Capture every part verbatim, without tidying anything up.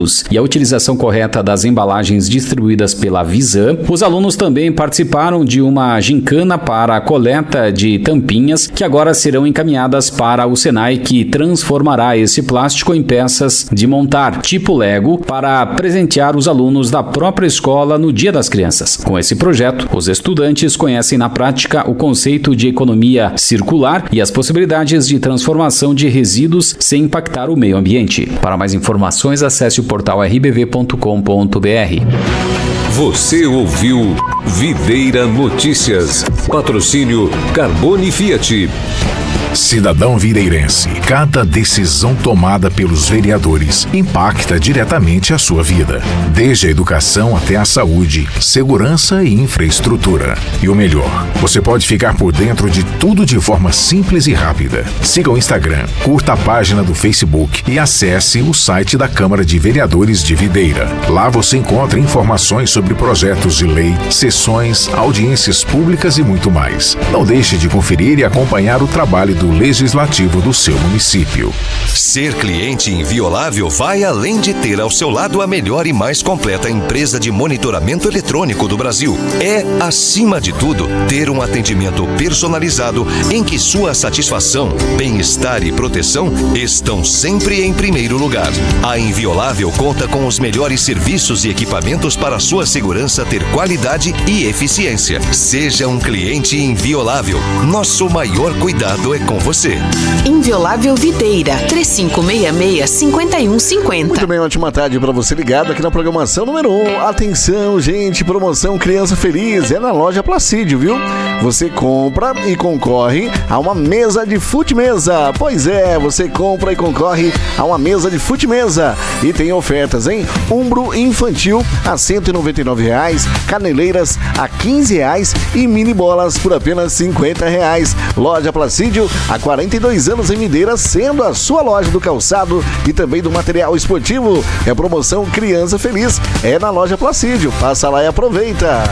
e a utilização correta das embalagens distribuídas pela Visan, os alunos também participaram de uma gincana para a coleta de tampinhas que agora serão encaminhadas para o Senai, que transformará esse plástico em peças de montar, tipo Lego, para presentear os alunos da própria escola no Dia das Crianças. Com esse projeto, os estudantes conhecem na prática o conceito de economia circular e as possibilidades de transformação de resíduos sem impactar o meio ambiente. Para mais informações, acesse o portal r b v ponto com ponto b r. Você ouviu Videira Notícias. Patrocínio Carbone Fiat. Cidadão videirense, cada decisão tomada pelos vereadores impacta diretamente a sua vida, desde a educação até a saúde, segurança e infraestrutura. E o melhor, você pode ficar por dentro de tudo de forma simples e rápida. Siga o Instagram, curta a página do Facebook e acesse o site da Câmara de Vereadores de Videira. Lá você encontra informações sobre projetos de lei, sessões, audiências públicas e muito mais. Não deixe de conferir e acompanhar o trabalho do Legislativo do seu município. Ser cliente inviolável vai além de ter ao seu lado a melhor e mais completa empresa de monitoramento eletrônico do Brasil. É, acima de tudo, ter um atendimento personalizado em que sua satisfação, bem-estar e proteção estão sempre em primeiro lugar. A Inviolável conta com os melhores serviços e equipamentos para sua segurança ter qualidade e eficiência. Seja um cliente inviolável. Nosso maior cuidado é com você. Inviolável Videira, três cinco seis seis, cinco um cinco zero. Muito bem, ótima tarde para você ligado aqui na programação número um. Atenção, gente, promoção Criança Feliz é na loja Placídio, viu? Você compra e concorre a uma mesa de fute-mesa. Pois é, você compra e concorre a uma mesa de fute-mesa. E tem ofertas, hein? Umbro infantil a cento e noventa e nove reais, caneleiras a quinze reais e mini bolas por apenas cinquenta reais. Loja Placídio, há quarenta e dois anos em Videira, sendo a sua loja do calçado e também do material esportivo. É a promoção Criança Feliz, é na loja Placídio. Passa lá e aproveita.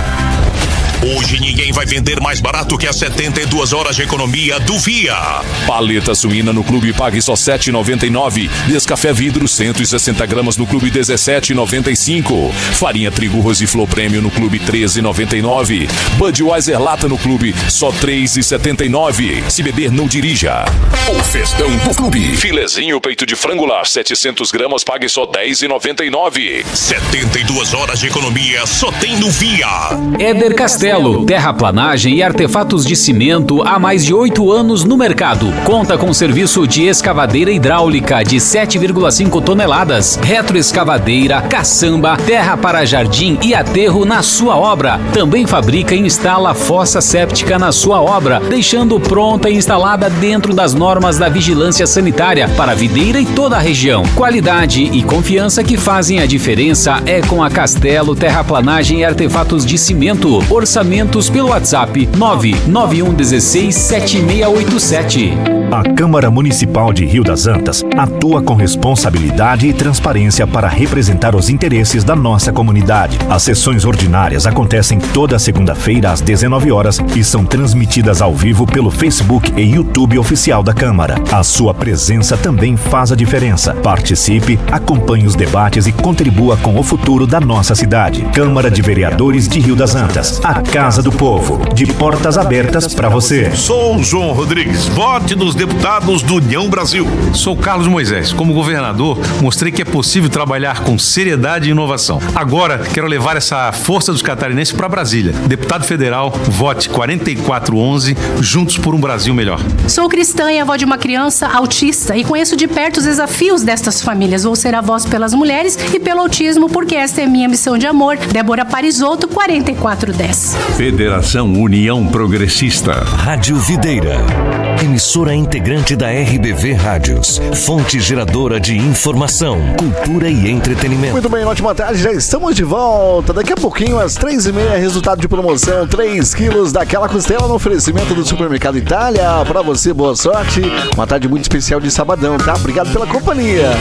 Hoje ninguém vai vender mais barato que as setenta e duas horas de economia do Via. Paleta suína no Clube pague só sete reais e noventa e nove centavos. Descafé vidro cento e sessenta gramas no Clube dezessete reais e noventa e cinco centavos. Farinha trigo Rosiflor Prêmio no Clube treze reais e noventa e nove centavos. Budweiser lata no Clube só três reais e setenta e nove centavos. Se beber, não dirija. O festão do Clube. Filezinho peito de frango lar setecentas gramas pague só dez reais e noventa e nove centavos. setenta e duas horas de economia só tem no Via. Éder Castelo, terraplanagem e artefatos de cimento há mais de oito anos no mercado. Conta com serviço de escavadeira hidráulica de sete vírgula cinco toneladas, retroescavadeira, caçamba, terra para jardim e aterro na sua obra. Também fabrica e instala fossa séptica na sua obra, deixando pronta e instalada dentro das normas da vigilância sanitária para Videira e toda a região. Qualidade e confiança que fazem a diferença é com a Castelo Terraplanagem e Artefatos de Cimento. Orçamentos pelo WhatsApp nove nove um um seis sete seis oito sete. A Câmara Municipal de Rio das Antas atua com responsabilidade e transparência para representar os interesses da nossa comunidade. As sessões ordinárias acontecem toda segunda-feira às dezenove horas e são transmitidas ao vivo pelo Facebook e YouTube oficial da Câmara. A sua presença também faz a diferença. Participe, acompanhe os debates e contribua com o futuro da nossa cidade. Câmara de Vereadores de Rio das Antas, a Casa do Povo, de portas abertas para você. Sou o João Rodrigues, vote nos deputados do União Brasil. Sou Carlos Moisés. Como governador, mostrei que é possível trabalhar com seriedade e inovação. Agora, quero levar essa força dos catarinenses para Brasília. Deputado federal, vote quarenta e quatro onze, juntos por um Brasil melhor. Sou cristã e avó de uma criança autista e conheço de perto os desafios destas famílias. Vou ser a voz pelas mulheres e pelo autismo, porque esta é minha missão de amor. Débora Parisotto, quarenta e quatro dez. Federação União Progressista. Rádio Videira. Emissora integrante da R B V Rádios. Fonte geradora de informação, cultura e entretenimento. Muito bem, ótima tarde, já estamos de volta. Daqui a pouquinho, às três e meia, resultado de promoção, três quilos daquela costela no oferecimento do Supermercado Itália. Pra você, boa sorte. Uma tarde muito especial de sabadão, tá? Obrigado pela companhia.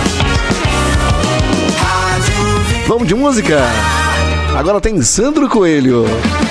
Vamos de música? Agora tem Sandro Coelho.